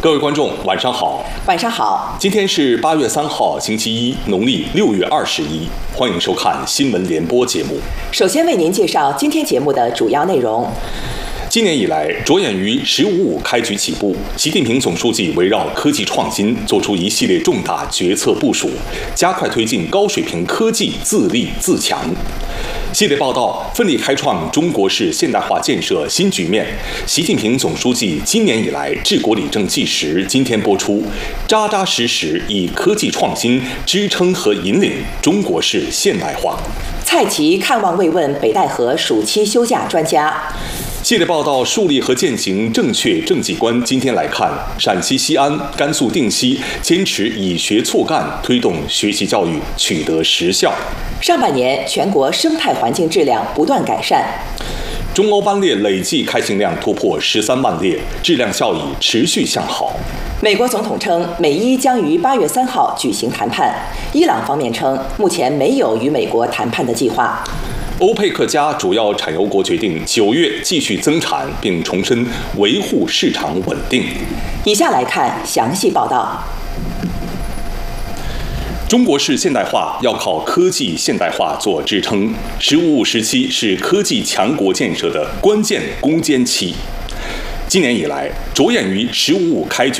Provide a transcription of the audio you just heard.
各位观众，晚上好。 晚上好。 今天是8月3号，星期一，农历6月21，欢迎收看新闻联播节目。 首先为您介绍今天节目的主要内容。 今年以来，着眼于“15+5”开局起步，习近平总书记围绕科技创新做出一系列重大决策部署，加快推进高水平科技自立自强。系列报道奋力开创中国式现代化建设新局面。习近平总书记今年以来治国理政纪实今天播出，扎扎实实以科技创新支撑和引领中国式现代化。 蔡奇看望慰问北戴河暑期休假专家。 系列报道树立和践行正确政绩观。今天来看，陕西西安、甘肃定西坚持以学促干，推动学习教育取得实效。 上半年全国生态环境质量不断改善。 中欧班列累计开行量突破13万列，质量效益持续向好。 美国总统称，美伊将于8月3号举行谈判。伊朗方面称，目前没有与美国谈判的计划。 欧佩克加主要产油国决定9月继续增产，并重申维护市场稳定。 以下来看详细报道。 中国式现代化要靠科技现代化做支撑，“15+5”时期是科技强国建设的关键攻坚期。今年以来，着眼于“15+5”开局